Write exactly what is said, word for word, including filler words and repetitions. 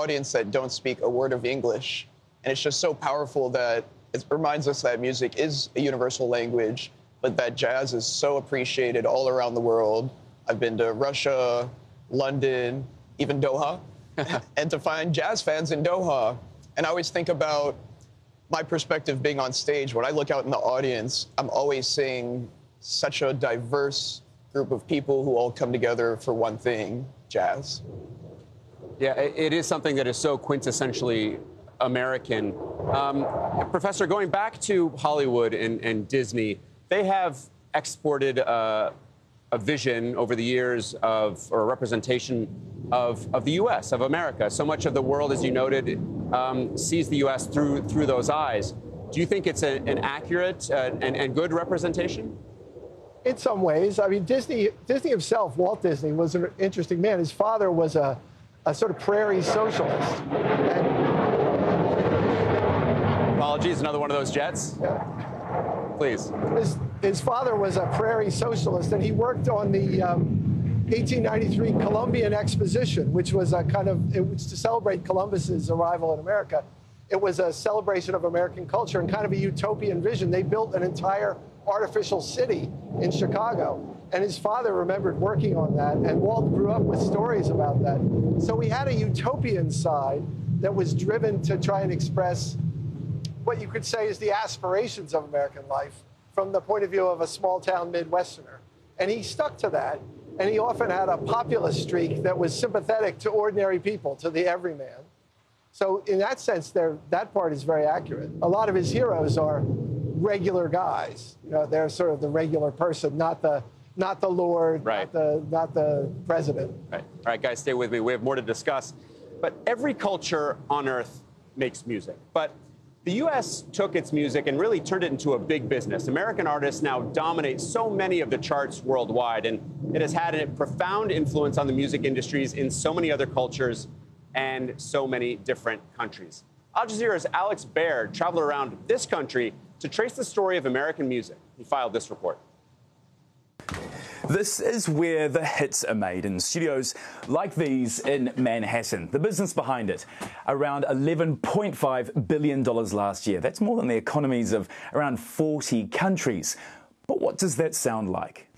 audience that don't speak a word of English. And it's just so powerful that it reminds us that music is a universal language, but that jazz is so appreciated all around the world. I've been to Russia, London, even Doha, and to find jazz fans in Doha. And I always think about my perspective being on stage. When I look out in the audience, I'm always seeing such a diverse group of people who all come together for one thing, jazz. Yeah, it is something that is so quintessentially American. Um, Professor, going back to Hollywood and, and Disney, they have exported uh, a vision over the years of, or a representation of, of the U S, of America. So much of the world, as you noted, um, sees the U S through, through those eyes. Do you think it's a, an accurate uh, and, and good representation? In some ways. I mean, Disney, Disney himself, Walt Disney, was an interesting man. His father was a, a sort of prairie socialist. And Apologies, another one of those jets? Yeah. Please. His, his father was a prairie socialist, and he worked on the um, eighteen ninety-three Columbian Exposition, which was a kind of, it was to celebrate Columbus's arrival in America. It was a celebration of American culture and kind of a utopian vision. They built an entire artificial city in Chicago. And his father remembered working on that, and Walt grew up with stories about that. So we had a utopian side that was driven to try and express what you could say is the aspirations of American life from the point of view of a small-town Midwesterner. And he stuck to that, and he often had a populist streak that was sympathetic to ordinary people, to the everyman. So in that sense, there, that part is very accurate. A lot of his heroes are regular guys. You know, they're sort of the regular person, not the not the Lord, right. not the not the president. Right. All right, guys, stay with me. We have more to discuss. But every culture on Earth makes music. But the U S took its music and really turned it into a big business. American artists now dominate so many of the charts worldwide, and it has had a profound influence on the music industries in so many other cultures and so many different countries. Al Jazeera's Alex Baird traveled around this country to trace the story of American music. He filed this report. This is where the hits are made, in studios like these in Manhattan. The business behind it, around eleven point five billion dollars last year. That's more than the economies of around forty countries. But what does that sound like?